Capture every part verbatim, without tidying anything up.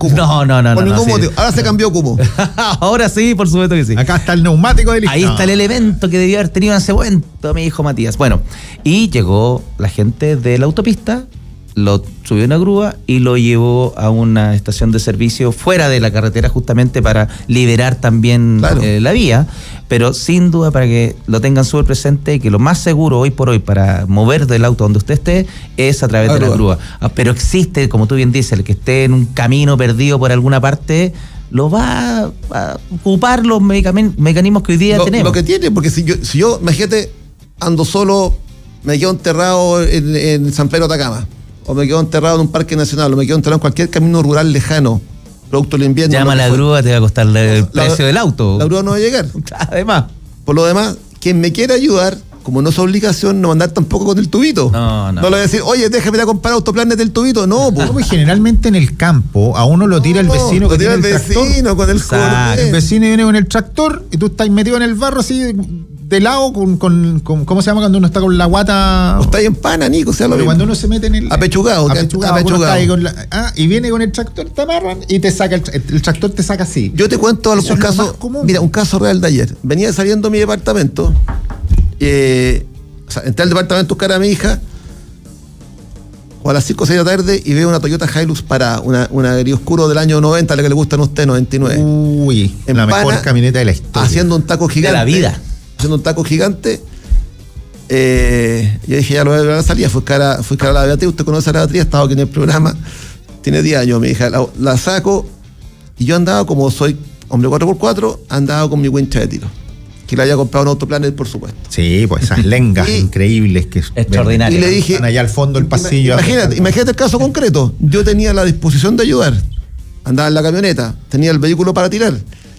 cupo. No, no, no. Por no, ningún no, motivo. sí. Ahora se cambió cupo. Ahora sí, por supuesto que sí. Acá está el neumático del Ahí está el elemento que debió haber tenido hace momento mi hijo Matías. Bueno, y llegó la gente de la autopista, lo subió en una grúa y lo llevó a una estación de servicio fuera de la carretera justamente para liberar también Claro. eh, la vía, pero sin duda para que lo tengan súper presente, que lo más seguro hoy por hoy para mover del auto donde usted esté es a través La de la grúa. grúa. Ah, pero existe, como tú bien dices, el que esté en un camino perdido por alguna parte lo va a ocupar los mecanismos, mecanismos que hoy día Lo, tenemos. lo que tiene, porque si yo, si yo, imagínate, ando solo, me quedo enterrado en, en San Pedro de Atacama, o me quedo enterrado en un parque nacional, o me quedo enterrado en cualquier camino rural lejano, producto del invierno. Llama a la grúa, te va a costar el La- precio del auto. La grúa no va a llegar. Además. Por lo demás, quien me quiera ayudar, como no es obligación, no andar tampoco con el tubito. No, no. No le voy a decir, oye, déjame ir a comprar autoplanes del tubito. No, pues. No, pues generalmente en el campo a uno lo tira el vecino que lo tira tiene el el tractor. vecino con el Exacto. Corvette. El vecino viene con el tractor y tú estás metido en el barro así de lado con, con, con ¿cómo se llama cuando uno está con la guata? O está ahí en pana, Nico, o sea, lo Pero mismo. cuando uno se mete en el Apechugado, que- apechugado, apechugado. uno está ahí con la- ah, y viene con el tractor, te amarran y te saca el, tra- el tractor te saca así. Yo te cuento Eso algún es lo caso. más común. Mira, un caso real de ayer. Venía saliendo de mi departamento. Eh, o sea, entré al departamento a buscar a mi hija. O a las cinco o seis de la tarde y veo una Toyota Hilux para una, una gris oscuro del año noventa, la que le gustan a usted, noventa y nueve. Uy, En la mejor pana, camioneta de la historia. Haciendo un taco gigante. la vida. Haciendo un taco gigante. Eh, yo dije, ya lo voy a ver a la salida. Fui a buscar a, fui a buscar a la Beatriz. Usted conoce a la Beatriz, ha estado aquí en el programa. Tiene diez años, mi hija. La, la saco y yo andaba, como soy hombre cuatro por cuatro, andaba con mi wincha de tiro. Que le había comprado un Autoplanet, por supuesto. Sí, pues esas lengas Y- increíbles que Extraordinarias. Y le dije, están allá al fondo del pasillo. Imagínate, imagínate el caso concreto. Yo tenía la disposición de ayudar. Andaba en la camioneta, tenía el vehículo para tirar.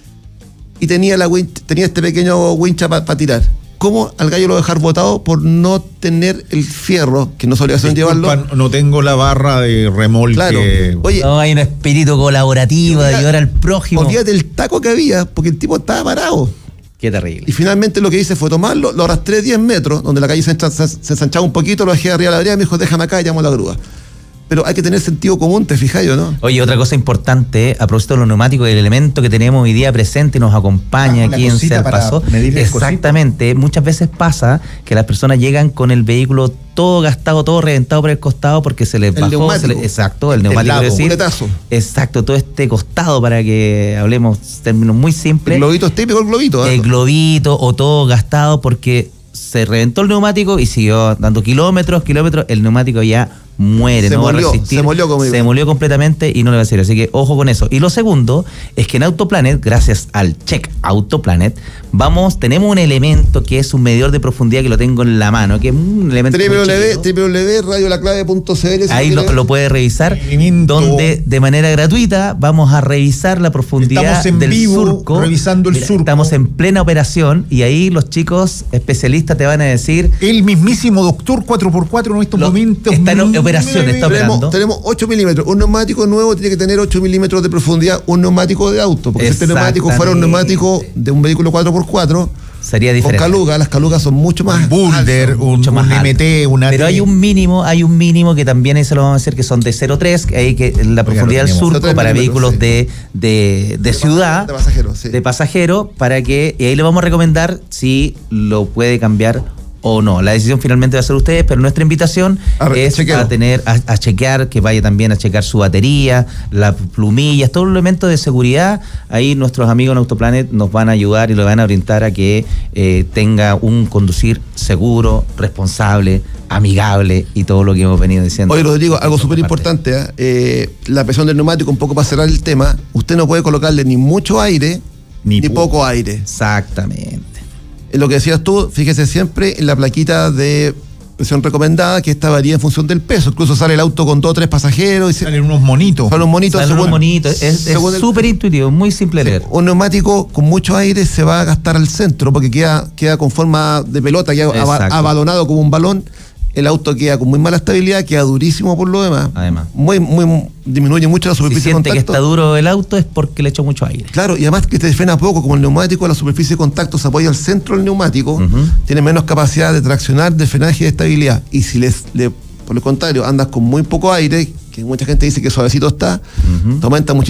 Y tenía, la winch- tenía este pequeño wincha para tirar. ¿Cómo al gallo lo dejar botado por no tener el fierro, que no es obligación llevarlo? Disculpa, no tengo la barra de remolque. Claro. Oye, No, hay un espíritu colaborativo de Olvida- ayudar al prójimo. olvídate del taco que había, porque el tipo estaba parado. Qué terrible. Y finalmente lo que hice fue tomarlo, lo arrastré diez metros, donde la calle se, encha- se- se ensanchaba un poquito, lo dejé arriba de la vereda y me dijo, déjame acá y llamo a la grúa. Pero hay que tener sentido común, ¿te fijas yo, no? Oye, otra cosa importante, a propósito de los neumáticos, el elemento que tenemos hoy día presente y nos acompaña Ah, una aquí en cosita Ser para Paso. medirle el Exactamente. Muchas veces pasa que las personas llegan con el vehículo todo gastado, todo reventado por el costado porque se les El bajó. neumático. se les- exacto, el El neumático. lado, quiero decir. muletazo. Exacto, todo este costado para que hablemos términos muy simples. El globito es típico, el globito. ¿eh? El globito o todo gastado porque se reventó el neumático y siguió dando kilómetros, kilómetros, el neumático ya muere, Se no molió, va a resistir. se molió, como digo. Se molió completamente y no le va a servir. Así que ojo con eso. Y lo segundo es que en Autoplanet, gracias al Check Autoplanet, vamos, tenemos un elemento que es un medidor de profundidad que lo tengo en la mano, que es un elemento muy chiquito. w w w punto radio la clave punto c l. Ahí lo, lo puede revisar, Seguimiento. donde de manera gratuita vamos a revisar la profundidad Estamos en del vivo, surco. revisando el surco. Estamos en plena operación y ahí los chicos especialistas te van a decir... El mismísimo doctor cuatro por cuatro en estos Lo- momentos. está en operación, está operando. Tenemos, tenemos ocho milímetros. Un neumático nuevo tiene que tener ocho milímetros de profundidad, un neumático de auto. Porque si este neumático fuera un neumático de un vehículo cuatro por cuatro, Sería con diferente. caluga, las calugas son mucho más. Un boulder, altas. un, Mucho más un alto. M T, una Pero hay un mínimo, hay un mínimo que también ahí se lo vamos a hacer, que son de cero coma tres, que hay que la profundidad del tenemos. surco cero coma tres para vehículos milímetros, de, de, de ciudad, De pasajeros, sí. de pasajero, para que, y ahí le vamos a recomendar si lo puede cambiar o no. La decisión finalmente va a ser ustedes, pero nuestra invitación A ver, es chequeo. a tener, a, a chequear, que vaya también a checar su batería, las plumillas, todos los elementos de seguridad. Ahí nuestros amigos en Autoplanet nos van a ayudar y lo van a orientar a que eh, tenga un conducir seguro, responsable, amigable y todo lo que hemos venido diciendo. Oye, Rodrigo, algo súper importante, ¿eh? Eh, la presión del neumático, un poco para cerrar el tema, usted no puede colocarle ni mucho aire, Ni ni, pu- poco aire. Exactamente. Eh, Lo que decías tú, fíjese siempre en la plaquita de presión recomendada, que esta varía en función del peso. Incluso sale el auto con dos o tres pasajeros y se- Salen unos monitos. sale un monito. Sale según- unos bonitos, es según el- súper intuitivo, muy simple de leer. Un neumático con mucho aire se va a gastar al centro porque queda, queda con forma de pelota, queda aba- Exacto. abalonado como un balón. El auto queda con muy mala estabilidad, queda durísimo por lo demás. Además. Muy, muy, disminuye mucho la Si superficie de siente que contacto. está duro el auto es porque le echó mucho aire. Claro, y además que te frena poco, como el neumático, la superficie de contacto se apoya al centro del neumático, Ujú. tiene menos capacidad de traccionar, de frenaje y de estabilidad. Y si les, le, por el contrario, andas con muy poco aire, que mucha gente dice que suavecito está, Ujú. te aumenta muchísimo